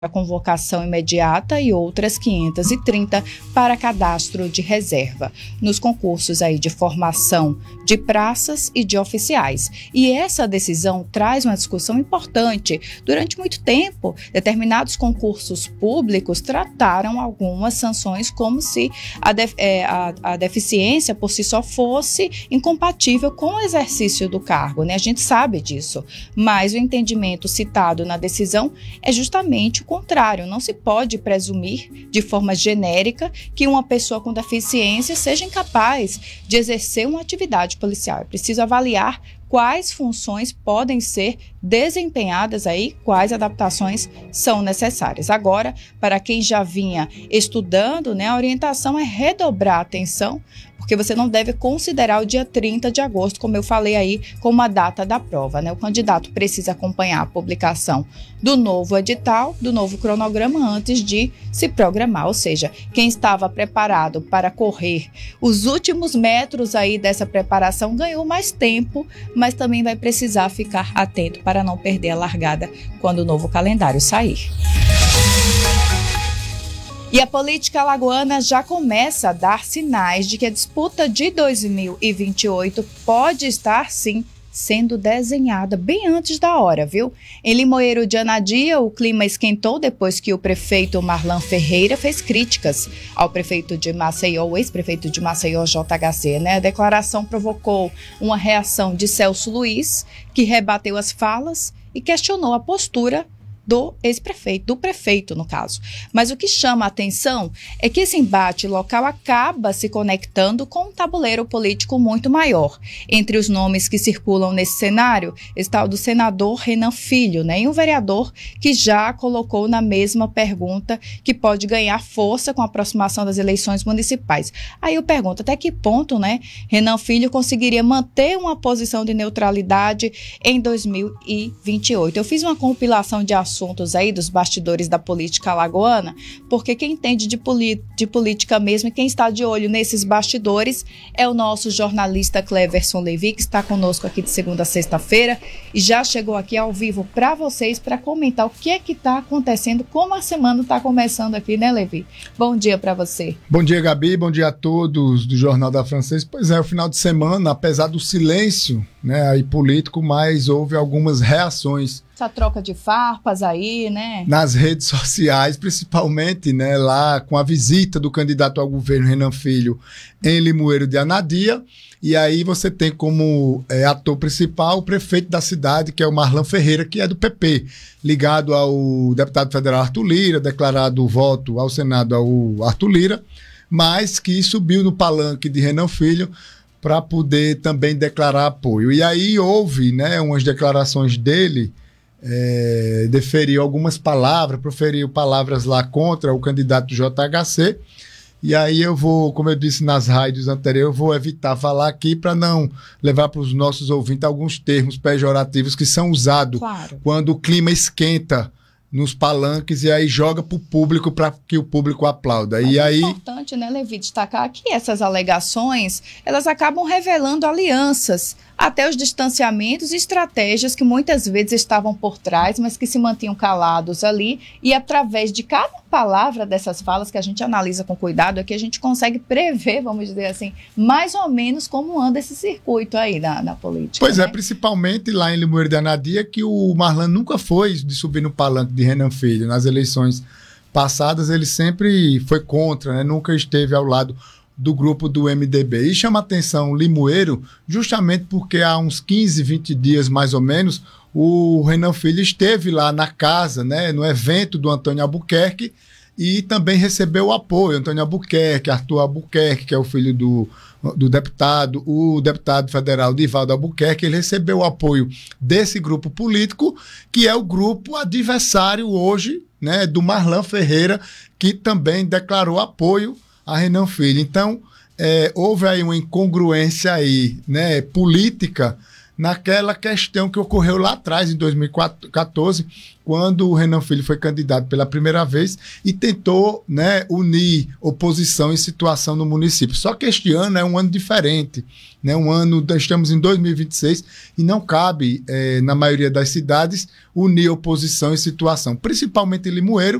para convocação imediata e outras 530 para cadastro de reserva, nos concursos aí de formação de praças e de oficiais. E essa decisão traz uma discussão importante. Durante muito tempo, determinados concursos públicos trataram algumas sanções como se a deficiência por si só fosse incompatível com o exercício do cargo, né? A gente sabe disso, mas o entendimento citado na decisão é justamente o contrário. Não se pode presumir de forma genérica que uma pessoa com deficiência seja incapaz de exercer uma atividade policial. É preciso avaliar quais funções podem ser desempenhadas aí, quais adaptações são necessárias. Agora, para quem já vinha estudando, né, a orientação é redobrar a atenção, porque você não deve considerar o dia 30 de agosto, como eu falei aí, como a data da prova, né? O candidato precisa acompanhar a publicação do novo edital, do novo cronograma antes de se programar, ou seja, quem estava preparado para correr os últimos metros aí dessa preparação ganhou mais tempo, mas também vai precisar ficar atento para não perder a largada quando o novo calendário sair. E a política alagoana já começa a dar sinais de que a disputa de 2028 pode estar, sim, sendo desenhada bem antes da hora, viu? Em Limoeiro de Anadia, o clima esquentou depois que o prefeito Marlan Ferreira fez críticas ao prefeito de Maceió, o ex-prefeito de Maceió, JHC, né? A declaração provocou uma reação de Celso Luiz, que rebateu as falas e questionou a postura do ex-prefeito, do prefeito no caso. Mas o que chama a atenção é que esse embate local acaba se conectando com um tabuleiro político muito maior. Entre os nomes que circulam nesse cenário está o do senador Renan Filho, né, e um vereador que já colocou na mesma pergunta que pode ganhar força com a aproximação das eleições municipais. Aí eu pergunto, até que ponto, né, Renan Filho conseguiria manter uma posição de neutralidade em 2028? Eu fiz uma compilação de assuntos aí dos bastidores da política alagoana, porque quem entende de política mesmo e quem está de olho nesses bastidores é o nosso jornalista Cleverson Levi, que está conosco aqui de segunda a sexta-feira e já chegou aqui ao vivo para vocês para comentar o que é que está acontecendo, como a semana está começando aqui, né, Levi? Bom dia para você. Bom dia, Gabi, bom dia a todos do Jornal da Francesa. Pois é, o final de semana, apesar do silêncio, né, aí político, mas houve algumas reações. Essa troca de farpas aí, né? Nas redes sociais, principalmente, né, lá com a visita do candidato ao governo Renan Filho em Limoeiro de Anadia. E aí você tem como ator principal o prefeito da cidade, que é o Marlan Ferreira, que é do PP, ligado ao deputado federal Arthur Lira, declarado voto ao Senado ao Arthur Lira, mas que subiu no palanque de Renan Filho para poder também declarar apoio. E aí houve, né, umas declarações dele, deferiu algumas palavras, proferiu palavras lá contra o candidato JHC, e aí eu vou, como eu disse nas rádios anteriores, eu vou evitar falar aqui para não levar para os nossos ouvintes alguns termos pejorativos que são usados quando o clima esquenta nos palanques e aí joga para o público para que o público aplauda. Mas é importante, né, Levi, destacar que essas alegações, elas acabam revelando alianças, até os distanciamentos e estratégias que muitas vezes estavam por trás, mas que se mantinham calados ali, e através de cada palavra dessas falas que a gente analisa com cuidado, é que a gente consegue prever, vamos dizer assim, mais ou menos como anda esse circuito aí na política. Pois né? É, principalmente lá em Limoeiro de Anadia, que o Marlan nunca foi de subir no palanque de Renan Filho. Nas eleições passadas ele sempre foi contra, né? Nunca esteve ao lado do grupo do MDB. E chama atenção Limoeiro justamente porque há uns 15, 20 dias mais ou menos, o Renan Filho esteve lá na casa, né, no evento do Antônio Albuquerque e também recebeu o apoio. Antônio Albuquerque, Arthur Albuquerque, que é o filho do deputado, o deputado federal Divaldo Albuquerque, ele recebeu o apoio desse grupo político, que é o grupo adversário hoje, né, do Marlan Ferreira, que também declarou apoio a Renan Filho. Então, houve aí uma incongruência aí, né, política naquela questão que ocorreu lá atrás, em 2014, quando o Renan Filho foi candidato pela primeira vez e tentou, né, unir oposição e situação no município. Só que este ano é um ano diferente, né? Estamos em 2026 e não cabe, na maioria das cidades, unir oposição e situação, principalmente em Limoeiro,